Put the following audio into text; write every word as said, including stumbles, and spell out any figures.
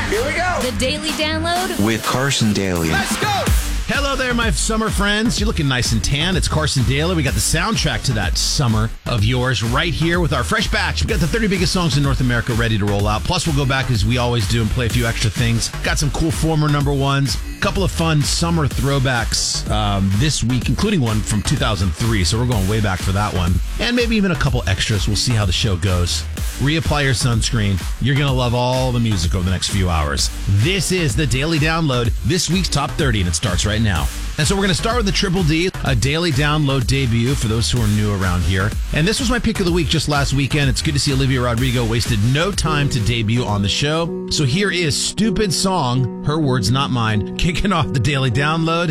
Here we go. The Daily Download with Carson Daly. Let's go. Hello there, my summer friends. You're looking nice and tan. It's Carson Daly. We got the soundtrack to that summer of yours right here with our fresh batch. We got the thirty biggest songs in North America ready to roll out. Plus, we'll go back as we always do and play a few extra things. Got some cool former number ones. A couple of fun summer throwbacks um, this week, including one from two thousand three. So we're going way back for that one. And maybe even a couple extras. We'll see how the show goes. Reapply your sunscreen. You're going to love all the music over the next few hours. This is the Daily Download, this week's Top thirty, and it starts right now. And so we're going to start with the Triple D, a Daily Download debut for those who are new around here. And this was my pick of the week just last weekend. It's good to see Olivia Rodrigo wasted no time to debut on the show. So here is Stupid Song, her words, not mine, kicking off the Daily Download.